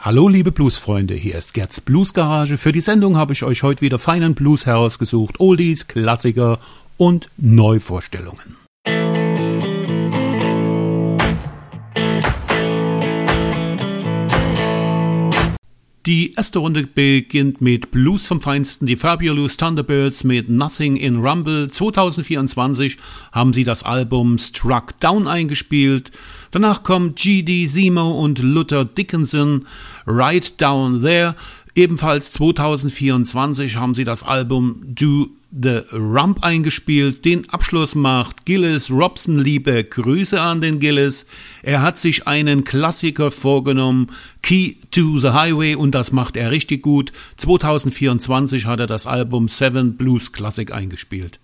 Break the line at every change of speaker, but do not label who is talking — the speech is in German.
Hallo liebe Bluesfreunde, hier ist Gerds Bluesgarage. Für die Sendung habe ich euch heute wieder feinen Blues herausgesucht, Oldies, Klassiker und Neuvorstellungen. Die erste Runde beginnt mit Blues vom Feinsten, die Fabulous Thunderbirds mit Nothing in Rumble. 2024 haben sie das Album Struck Down eingespielt. Danach kommt G.D. Zemo und Luther Dickinson, Right Down There. Ebenfalls 2024 haben sie das Album Do the Rump eingespielt. Den Abschluss macht Gillis Robson. Liebe Grüße an den Gillis. Er hat sich einen Klassiker vorgenommen, Key to the Highway, und das macht er richtig gut. 2024 hat er das Album Seven Blues Classic eingespielt.